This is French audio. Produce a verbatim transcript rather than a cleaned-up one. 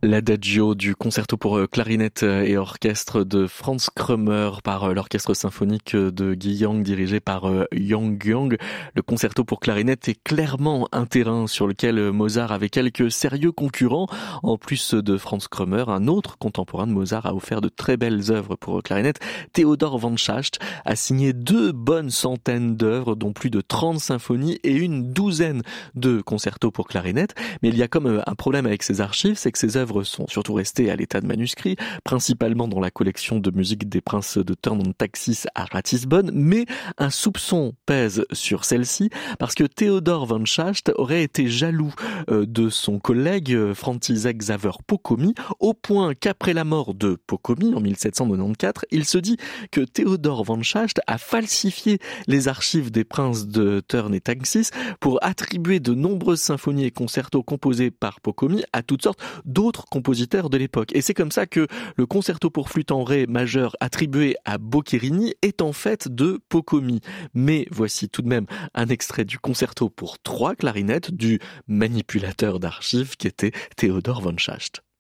L'adagio du concerto pour clarinette et orchestre de Franz Krömer par l'orchestre symphonique de Guiyang dirigé par Yang Guang. Le concerto pour clarinette est clairement un terrain sur lequel Mozart avait quelques sérieux concurrents. En plus de Franz Krömer, un autre contemporain de Mozart a offert de très belles œuvres pour clarinette. Theodor van Schacht a signé deux bonnes centaines d'œuvres, dont plus de trente symphonies et une douzaine de concertos pour clarinette. Mais il y a comme un problème avec ces archives, c'est que ces œuvres sont surtout restées à l'état de manuscrit, principalement dans la collection de musique des princes de Thurn und Taxis à Ratisbonne, mais un soupçon pèse sur celle-ci parce que Theodor van Schacht aurait été jaloux de son collègue František Xaver Pocomy, au point qu'après la mort de Pocomy en mille sept cent quatre-vingt-quatorze, il se dit que Theodor van Schacht a falsifié les archives des princes de Thurn et Taxis pour attribuer de nombreuses symphonies et concertos composés par Pocomy à toutes sortes d'autres compositeurs de l'époque. Et c'est comme ça que le concerto pour flûte en ré majeur attribué à Boccherini est en fait de Pocomy. Mais voici tout de même un extrait du concerto pour trois clarinettes du manipulateur d'archives qui était Theodor van Schacht.